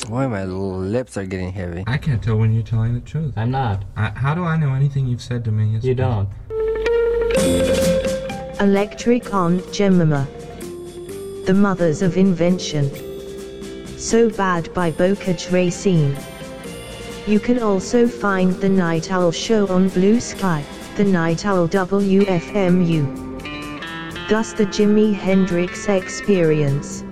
Why my lips are getting heavy? I can't tell when you're telling the truth. I'm not. How do I know anything you've said to me is You don't. Electricon Jemima. The Mothers of Invention. So Bad by Bocage Racine. You can also find The Night Owl Show on Blue Sky, The Night Owl WFMU. Thus the Jimi Hendrix Experience.